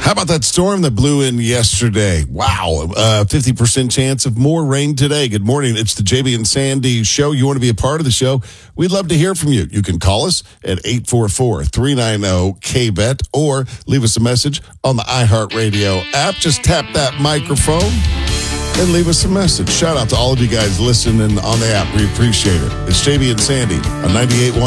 How about that storm that blew in yesterday? Wow. 50% chance of more rain today. Good morning. It's the JB and Sandy show. You want to be a part of the show? We'd love to hear from you. You can call us at 844-390-KBET or leave us a message on the iHeartRadio app. Just tap that microphone and leave us a message. Shout out to all of you guys listening on the app. We appreciate it. It's JB and Sandy on 98.1